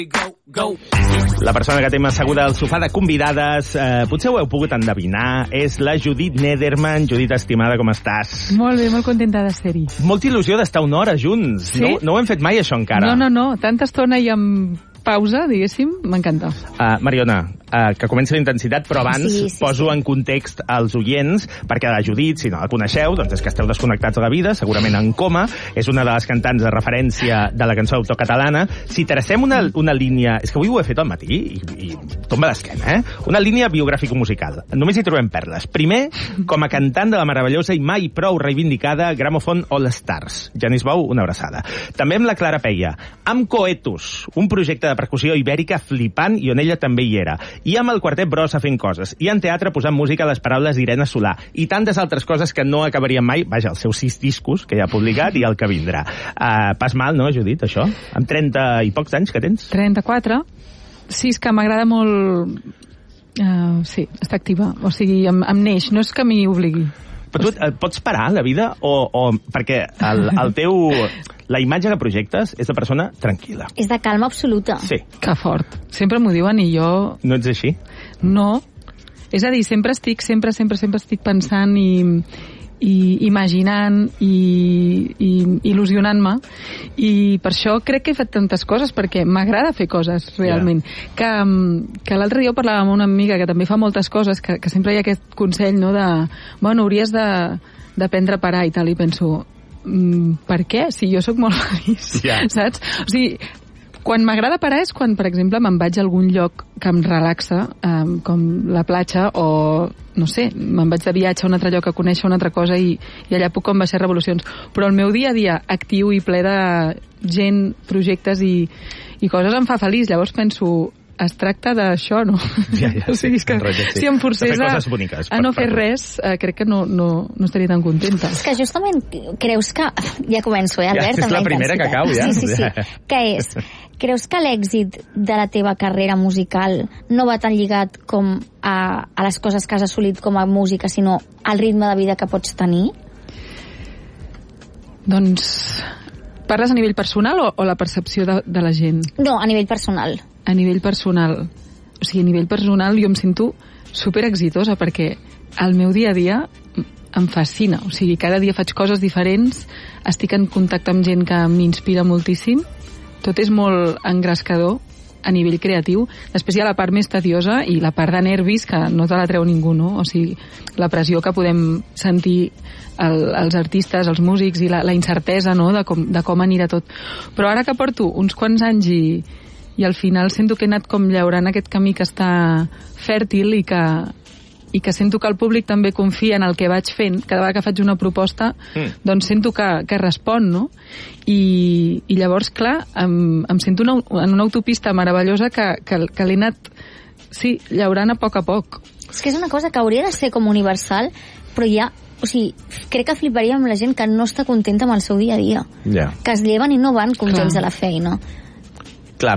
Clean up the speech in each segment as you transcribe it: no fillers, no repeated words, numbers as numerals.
La persona que tenim asseguda al sofà de convidades, potser ho heu pogut endevinar, és la Judit Nederman. Judit, estimada, com estàs? Molt bé, molt contenta de ser-hi. Molta il·lusió d'estar una hora junts. Sí? No ho hem fet mai, això, encara. No. Tanta estona i amb pausa, diguéssim, m'encanta. Mariona, que comenci la intensitat, però abans poso en context als oients, perquè la Judit, si no la coneixeu, doncs és que esteu desconnectats de la vida, segurament en coma, és una de les cantants de referència de la cançó autocatalana. Si tracem una línia... És que avui ho he fet al matí i tomba l'esquena, Una línia biogràfico-musical. Només hi trobem perles. Primer, com a cantant de la meravellosa i mai prou reivindicada Gramophone All Stars. Genís Bou, una abraçada. També amb la Clara Peia. Amb Coetus, un projecte de percussió ibèrica flipant, i on ella també hi era. I amb el Quartet Brossa fent coses. I en teatre posant música a les paraules d'Irene Solà. I tantes altres coses que no acabarien mai. Vaja, els seus 6 discos que ja ha publicat i el que vindrà. Pas mal, no, Judit, això? Amb 30 i pocs anys que tens? 34. Sí, és que m'agrada molt... sí, estar activa. O sigui, em neix, no és que m'hi obligui. Però tu pots parar la vida? Perquè el teu... La imatge que projectes és de persona tranquil·la. És de calma absoluta. Sí. Que fort. Sempre m'ho diuen i jo... No ets així? No. És a dir, sempre estic pensant i imaginant i il·lusionant-me, i per això crec que he fet tantes coses, perquè m'agrada fer coses realment. Que l'altre dia parlava amb una amiga que també fa moltes coses, que sempre hi ha aquest consell, no, de bueno, hauries d'aprendre a parar i tal, i penso, per què? Si jo sóc molt feliç, saps? O sigui, quan m'agrada parar és quan, per exemple, me'n vaig a algun lloc que em relaxa, com la platja, o, no sé, me'n vaig de viatge a un altre lloc a conèixer una altra cosa i allà puc com baixar revolucions. Però el meu dia a dia actiu i ple de gent, projectes i coses em fa feliç. Llavors penso, es tracta d'això, no? O sigui, és que si em forcés a no fer res, crec que no estaria tan contenta. És que justament creus que... Ja començo, Albert? És la primera que cau, ja. Sí. Què és? Creus que l'èxit de la teva carrera musical no va tan lligat com a les coses que has assolit com a música, sinó al ritme de vida que pots tenir? Doncs... Parles a nivell personal o la percepció de la gent? No, a nivell personal. A nivell personal. O sigui, a nivell personal jo em sento super exitosa perquè el meu dia a dia em fascina. O sigui, cada dia faig coses diferents, estic en contacte amb gent que m'inspira moltíssim. Tot és molt engrescador a nivell creatiu. Després hi ha la part més tediosa i la part de nervis que no te la treu ningú, no? O sigui, la pressió que podem sentir els artistes, els músics, i la incertesa, no?, de com anirà tot. Però ara que porto uns quants anys i al final sento que he anat com llaurant aquest camí que està fèrtil i que sento que el públic també confia en el que vaig fent. Cada vegada que faig una proposta, doncs sento que respon, no? I llavors, clar, em sento en una autopista meravellosa que l'he anat, sí, llaurant a poc. És que és una cosa que hauria de ser com universal, però ja... O sigui, crec que fliparia amb la gent que no està contenta amb el seu dia a dia. Que es lleven i no van contents de la feina. Clar,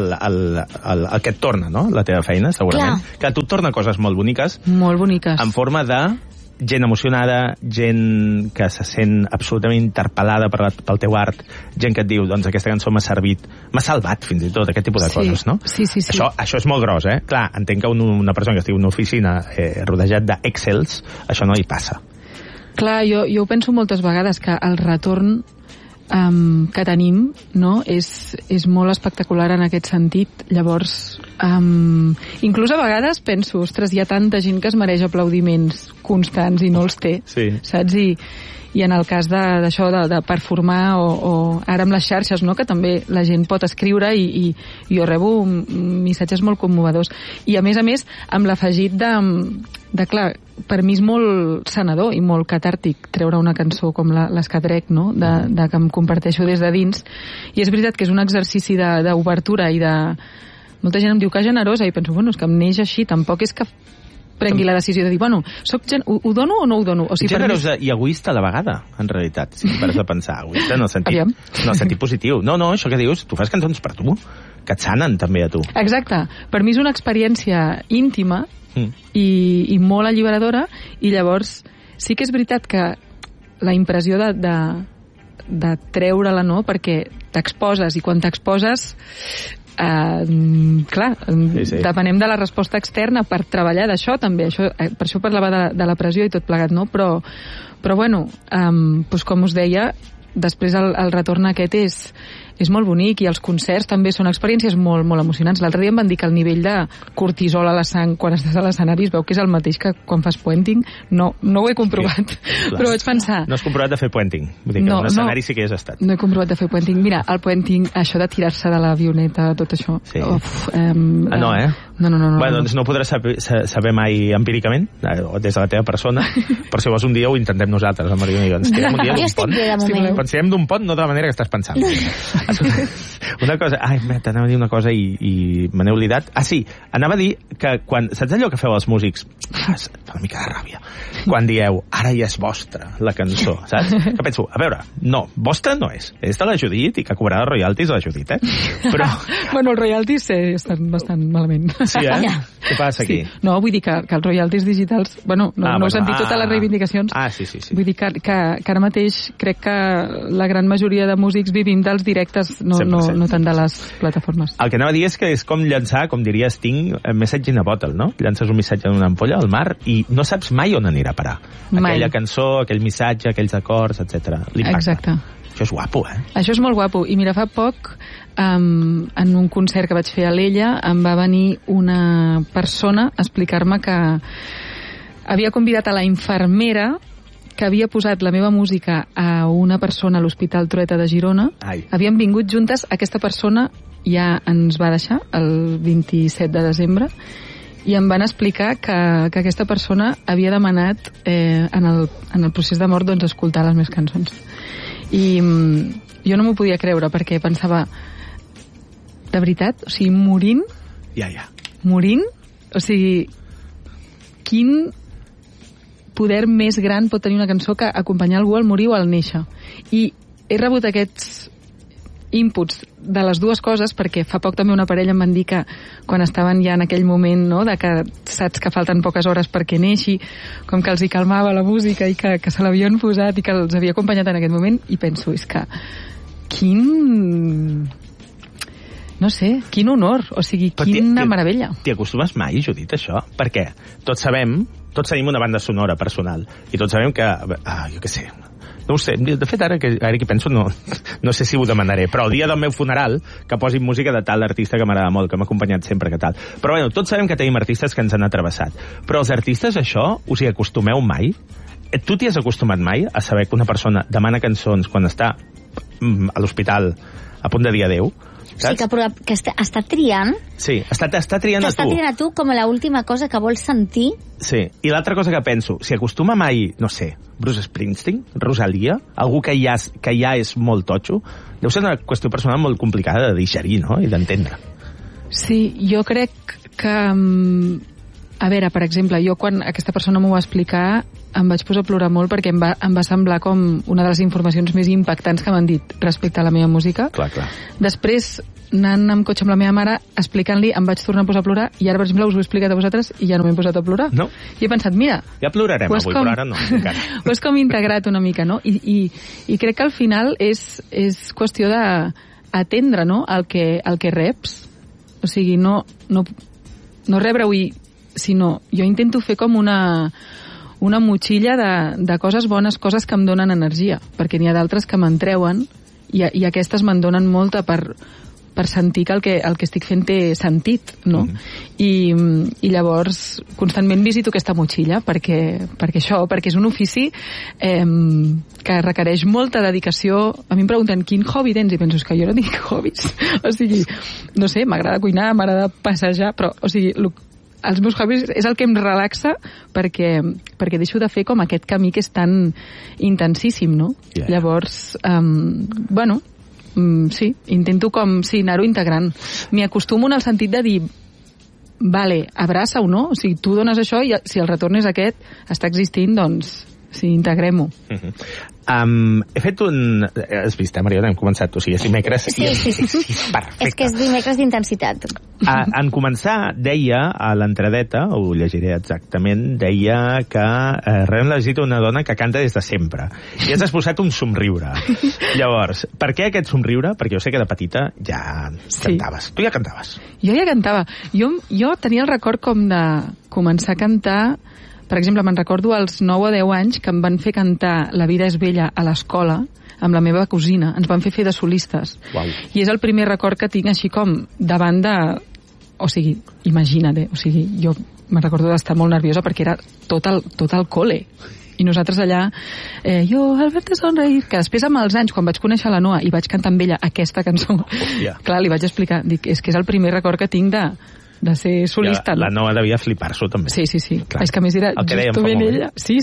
el que et torna, no?, la teva feina, segurament. Clar. Que a tu et torna coses molt boniques. Molt boniques. En forma de gent emocionada, gent que se sent absolutament interpel·lada pel teu art, gent que et diu, doncs aquesta cançó m'ha servit, m'ha salvat fins i tot, aquest tipus de coses, no? Sí. Això és molt gros, Clar, entenc que una persona que estigui en una oficina rodejat d'Excels, això no hi passa. Clar, jo ho penso moltes vegades, que el retorn que tenim, no?, és molt espectacular en aquest sentit. Llavors, inclús a vegades penso, ostres, hi ha tanta gent que es mereix aplaudiments constants i no els té, saps? I en el cas d'això de performar o ara amb les xarxes, no?, que també la gent pot escriure i jo rebo missatges molt commovedors. I a més, amb l'afegit de clar, per mi és molt sanador i molt catàrtic treure una cançó com l'Escadrec, no?, de que em comparteixo des de dins. I és veritat que és un exercici d'obertura i de... Molta gent em diu que generosa i penso, bueno, és que em neix així, tampoc és que prengui la decisió de dir, bueno, ho dono o no ho dono? O sigui, generosa i egoista a la vegada, en realitat, si pares a pensar. Egoista en el sentit positiu. No, això que dius, tu fas cançons per tu, que et sanen també a tu. Exacte. Per mi és una experiència íntima i molt alliberadora, i llavors sí que és veritat que la impressió de treure-la, no? Perquè t'exposes, i quan t'exposes clar, depenem de la resposta externa per treballar d'això també, per això parlava de la pressió i tot plegat, no? Però bueno, doncs com us deia, després el retorn aquest és molt bonic, i els concerts també són experiències molt, molt emocionants. L'altre dia em van dir que el nivell de cortisol a la sang quan estàs a l'escenari es veu que és el mateix que quan fas puenting. No ho he comprovat, però vaig pensar... No has comprovat de fer puenting? Vull dir que un escenari sí que has estat. No he comprovat de fer puenting. Mira, el puenting, això de tirar-se de l'avioneta, tot això... Sí. No, eh? No. Bueno, doncs no ho podràs saber mai empíricament, o des de la teva persona, però si vols un dia ho intentem nosaltres, amb Mariona i jo. Ens tirem un dia d'un pont. Quan tirem d'un pont, no de la manera que estàs pensant. Una cosa... Ai, t'anava a dir una cosa i me n'he oblidat. Ah, sí, anava a dir que quan... Saps allò que feu els músics? Fa una mica de ràbia. Quan dieu, ara ja és vostra la cançó, saps? Que penso, a veure, no, vostra no és. És de la Judit, i que cobrarà royalties a la Judit, Però... Bueno, els royalties estan bastant malament. Sí, Què passa aquí? Sí. No, vull dir que els royalties digitals... Bueno, no he sentit totes les reivindicacions. Sí. Vull dir que ara mateix crec que la gran majoria de músics vivim dels directes, no tant de les plataformes. El que anava a dir és que és com llançar, com diria Sting, message in a bottle, no? Llances un missatge en una ampolla al mar i no saps mai on anirà a parar. Aquella cançó, aquell missatge, aquells acords, etc. Exacte. Això és guapo, Això és molt guapo. I mira, fa poc, en un concert que vaig fer a l'Ella, em va venir una persona a explicar-me que havia convidat a la infermera que havia posat la meva música a una persona a l'Hospital Trueta de Girona. Havien vingut juntes, aquesta persona ja ens va deixar el 27 de desembre, i em van explicar que aquesta persona havia demanat en el procés de mort doncs, escoltar les meves cançons. I jo no m'ho podia creure, perquè pensava, de veritat, o sigui, morint, o sigui, quin poder més gran pot tenir una cançó que acompanyar algú al morir o al néixer. I he rebut aquests inputs de les dues coses, perquè fa poc també una parella em van dir que quan estaven ja en aquell moment, no, de que saps que falten poques hores perquè neixi, com que els hi calmava la música i que se l'havien posat i que els havia acompanyat en aquest moment, i penso, és que no sé, quin honor, o sigui, quina meravella. T'hi acostumes mai, Judit, això? Perquè tots tenim una banda sonora personal, i tots sabem que, jo què sé, no ho sé, de fet ara que penso no sé si ho demanaré, però el dia del meu funeral que posin música de tal artista que m'agrada molt, que m'ha acompanyat sempre, que tal. Però bueno, tots sabem que tenim artistes que ens han atravessat, però els artistes això us hi acostumeu mai? Tu t'hi has acostumat mai a saber que una persona demana cançons quan està a l'hospital a punt de dir adéu? Saps? Sí, que està triant. Sí, està triant a tu. Que està triant a tu com a l'última cosa que vols sentir. Sí, i l'altra cosa que penso, si acostuma mai, no sé, Bruce Springsteen, Rosalia, algú que ja és molt totxo, deu ser una qüestió personal molt complicada de digerir, no?, i d'entendre. Sí, jo crec que... A veure, per exemple, jo quan aquesta persona m'ho va explicar em vaig posar a plorar molt perquè em va semblar com una de les informacions més impactants que m'han dit respecte a la meva música. Clar. Després, anant amb cotxe amb la meva mare, explicant-li, em vaig tornar a posar a plorar, i ara, per exemple, us ho he explicat a vosaltres i ja no m'he posat a plorar. No? I he pensat, mira... Ja plorarem avui, però ara no, encara. Ho és com integrat una mica, no? I crec que al final és qüestió d'atendre, no?, el que reps. O sigui, no rebre avui, sinó jo intento fer com una motxilla de coses bones, coses que em donen energia, perquè n'hi ha d'altres que me'n treuen i aquestes me'n donen molta per sentir que el que estic fent té sentit, no? I llavors constantment visito aquesta motxilla perquè és un ofici que requereix molta dedicació. A mi em pregunten quin hobby tens i penso que jo no tinc hobbies, o sigui, no sé, m'agrada cuinar, m'agrada passejar, però o sigui, els meus hobbies és el que em relaxa perquè deixo de fer com aquest camí que és tan intensíssim, no? Yeah. Llavors, bueno, sí, intento com, sí, anar-ho integrant. M'hi acostumo en el sentit de dir, vale, abraça o no, o sigui, tu dones això i si el retorn és aquest, està existint, doncs Sí, integrem-ho. He fet un... Has vist, Mariona? Hem començat, o sigui, és dimecres... Sí. Perfecte. És que és dimecres d'intensitat. En començar, deia, a l'entradeta, ho llegiré exactament, deia que realment necessita una dona que canta des de sempre. I has posat un somriure. Llavors, per què aquest somriure? Perquè jo sé que de petita ja cantaves. Tu ja cantaves. Jo ja cantava. Jo tenia el record com de començar a cantar. Per exemple, me'n recordo als 9 o 10 anys que em van fer cantar La vida és bella a l'escola amb la meva cosina. Ens van fer de solistes. Uau. I és el primer record que tinc així com davant de... O sigui, imagina't, o sigui, jo me'n recordo d'estar molt nerviosa perquè era tot el cole. I nosaltres allà, jo, al verte sonreír, que després amb els anys, quan vaig conèixer la Noa i vaig cantar amb ella aquesta cançó, clar, li vaig explicar, dic, és que és el primer record que tinc de ser solista. La Noa devia flipar-s'ho, també. Sí. Clar. És que a més era justament ella. Sí.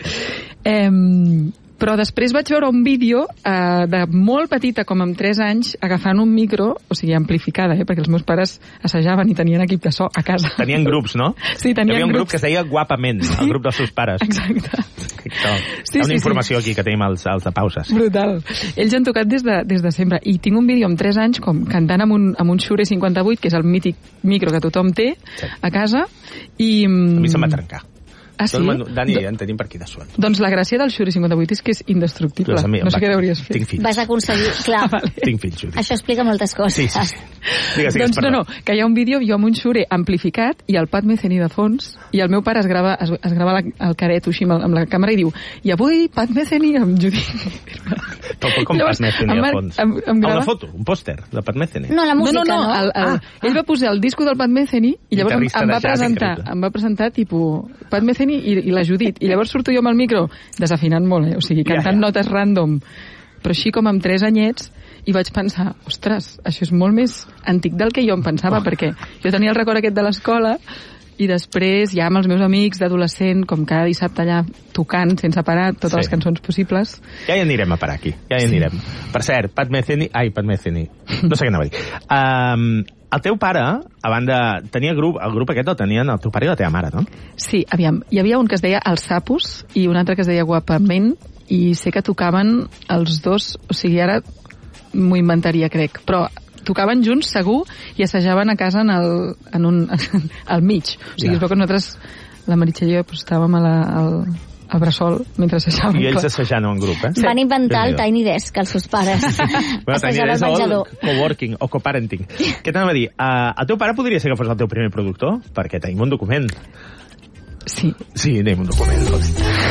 Però després vaig veure un vídeo de molt petita, com amb 3 anys, agafant un micro, o sigui, amplificada, perquè els meus pares assajaven i tenien equip de so a casa. Tenien grups, no? Sí, tenien grups. Hi havia un grup que es deia Guapament, el grup dels seus pares. Exacte. Hi ha una informació aquí que tenim els de pauses. Brutal. Ells han tocat des de sempre. I tinc un vídeo amb 3 anys com cantant amb un Shure 58, que és el mític micro que tothom té a casa. I... A mi se'm va trencar. Ah, sí? Dani, en tenim per aquí de suert. Doncs la gràcia del Shure 58 és que és indestructible. No sé què hauries fet. Tinc fills. Vas aconseguir... Clar. Vale. Tinc fills, Judit. Això explica moltes coses. Sí. Digues, doncs no, que hi ha un vídeo jo amb un Shure amplificat i el Pat Metheny de fons, i el meu pare es grava el caret així amb la càmera i diu, i avui Pat Metheny amb Judit. Com Pat Metheny de fons? Una foto, un pòster de Pat Metheny. No, la música, no. Ell va posar el disco del Pat Metheny i llavors em va presentar tipus Pat Metheny i la Judit. I llavors surto jo amb el micro desafinant molt, o sigui, cantant notes random, però així com amb 3 anyets, i vaig pensar, ostres, això és molt més antic del que jo em pensava, perquè jo tenia el record aquest de l'escola i després ja amb els meus amics d'adolescent, com cada dissabte allà tocant sense parar totes les cançons possibles. Ja hi anirem a parar aquí, ja hi anirem. Per cert, Pat Metheny, no sé què anava a dir. El teu pare, a banda, tenia el grup aquest el tenien el teu pare i la teva mare, no? Sí, aviam, hi havia un que es deia Els Sapos i un altre que es deia Guapament, i sé que tocaven els dos, o sigui, ara m'ho inventaria, crec, però tocaven junts, segur, i assajaven a casa al mig. O sigui, es veu que nosaltres, la Meritxell i jo, estàvem al bressol mentre assajàvem. I ells assajant en grup, Sí. Van inventar el Tiny Desk, els seus pares. Assajaven al menjador. Coworking o coparenting. Què t'anava a dir? El teu pare podria ser que fos el teu primer productor? Perquè tenim un document. Sí. Sí, tenim un document.